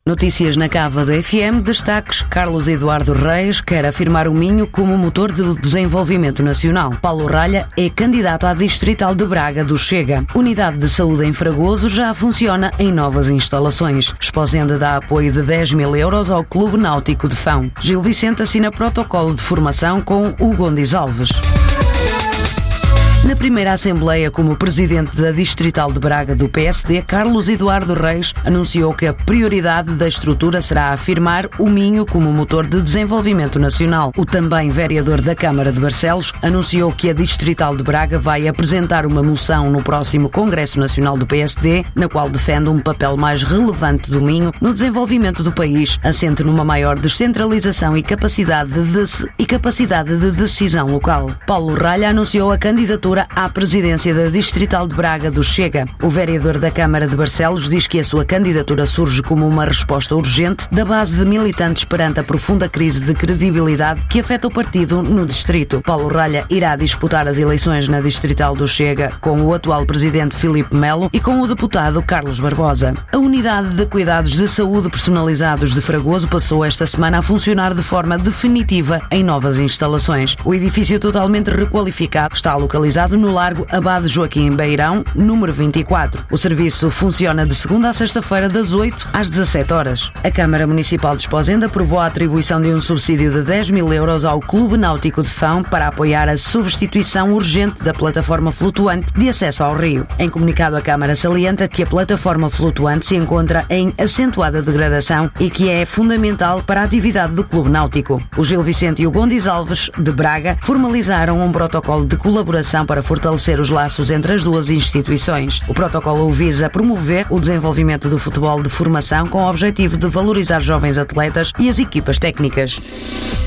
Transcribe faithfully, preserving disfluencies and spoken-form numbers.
Notícias na Cava da F M, destaques: Carlos Eduardo Reis quer afirmar o Minho como motor de desenvolvimento nacional. Paulo Ralha é candidato à Distrital de Braga do Chega. Unidade de saúde em Fragoso já funciona em novas instalações. Esposenda dá apoio de dez mil euros ao Clube Náutico de Fão. Gil Vicente assina protocolo de formação com o Gondis Alves. Na primeira Assembleia como Presidente da Distrital de Braga do P S D, Carlos Eduardo Reis anunciou que a prioridade da estrutura será afirmar o Minho como motor de desenvolvimento nacional. O também vereador da Câmara de Barcelos anunciou que a Distrital de Braga vai apresentar uma moção no próximo Congresso Nacional do P S D, na qual defende um papel mais relevante do Minho no desenvolvimento do país, assente numa maior descentralização e capacidade de, e capacidade de decisão local. Paulo Ralha anunciou a candidatura à presidência da Distrital de Braga do Chega. O vereador da Câmara de Barcelos diz que a sua candidatura surge como uma resposta urgente da base de militantes perante a profunda crise de credibilidade que afeta o partido no distrito. Paulo Ralha irá disputar as eleições na Distrital do Chega com o atual presidente Filipe Melo e com o deputado Carlos Barbosa. A unidade de cuidados de saúde personalizados de Fragoso passou esta semana a funcionar de forma definitiva em novas instalações. O edifício totalmente requalificado está localizado no Largo Abade Joaquim Beirão, número vinte e quatro. O serviço funciona de segunda a sexta-feira, das oito às dezassete horas. A Câmara Municipal de Esposenda aprovou a atribuição de um subsídio de dez mil euros ao Clube Náutico de Fão para apoiar a substituição urgente da plataforma flutuante de acesso ao rio. Em comunicado, a Câmara salienta que a plataforma flutuante se encontra em acentuada degradação e que é fundamental para a atividade do Clube Náutico. O Gil Vicente e o Gondis Alves, de Braga, formalizaram um protocolo de colaboração para fortalecer os laços entre as duas instituições. O protocolo visa promover o desenvolvimento do futebol de formação com o objetivo de valorizar jovens atletas e as equipas técnicas.